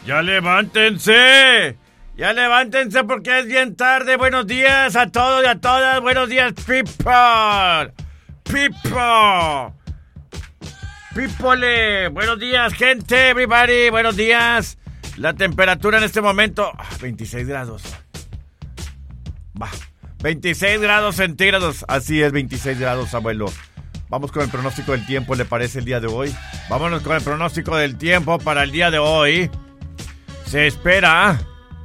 Ya levántense. Ya levántense porque es bien tarde. Buenos días a todos y a todas. Buenos días, people. People. Buenos días, gente, everybody. Buenos días. La temperatura en este momento, 26 grados. 26 grados centígrados. Así es, 26 grados, abuelo. Vamos con el pronóstico del tiempo, ¿le parece el día de hoy? Vámonos con el pronóstico del tiempo para el día de hoy. Se espera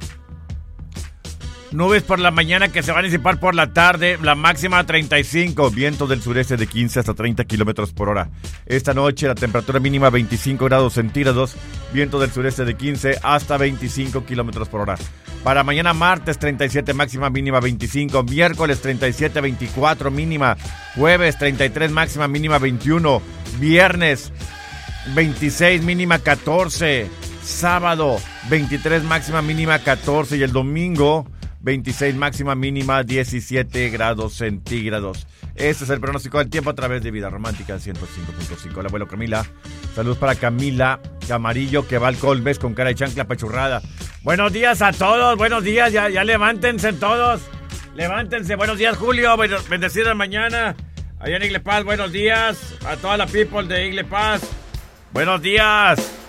nubes por la mañana que se van a disipar por la tarde. La máxima 35. Vientos del sureste de 15 hasta 30 kilómetros por hora. Esta noche la temperatura mínima 25 grados centígrados. Vientos del sureste de 15 hasta 25 kilómetros por hora. Para mañana martes 37 máxima, mínima 25. Miércoles 37, 24 mínima. Jueves 33 máxima, mínima 21. Viernes 26 mínima 14. Sábado 23 máxima, mínima 14. Y el domingo 26 máxima, mínima 17 grados centígrados. Este es el pronóstico del tiempo a través de Vida Romántica 105.5. El abuelo Camila. Saludos para Camila Camarillo, que va al Colbes con cara de chancla apachurrada. Buenos días a todos, buenos días, ya levántense todos. Levántense, buenos días Julio, bendecida mañana. Allá en Igle Paz, buenos días a toda la people de Igle Paz. Buenos días.